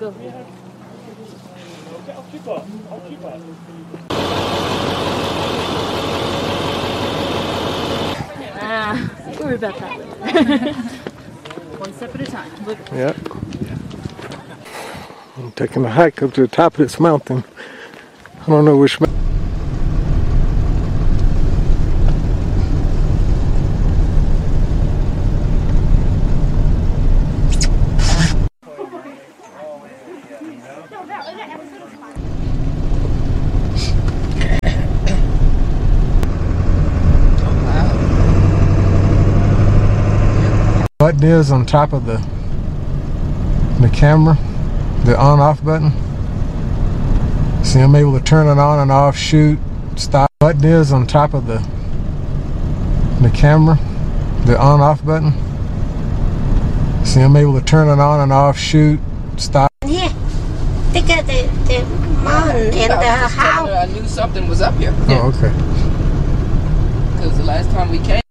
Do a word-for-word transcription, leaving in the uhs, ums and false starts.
go. Okay, I'll keep up. I'll keep up. Ah, don't worry about that later. One step at a time. Look. Yep. I'm taking a hike up to the top of this mountain. I don't know which mountain. Button is on top of the the camera, the on-off button. See, I'm able to turn it on and off, shoot, stop. Button is on top of the the camera, the on-off button. See, I'm able to turn it on and off, shoot, stop. Yeah, they got the the mountain and the house. I knew something was up here. Oh, okay. Because the last time we came.